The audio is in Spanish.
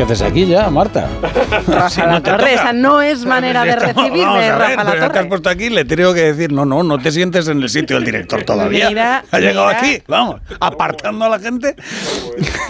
¿Qué haces aquí ya, Marta? Rafa La Torre, esa no es manera de recibirme, Rafa La Te has Torre. puesto aquí, le tengo que decir, no te sientes en el sitio del director todavía. Mira, ha llegado mira. aquí, vamos, apartando a la gente.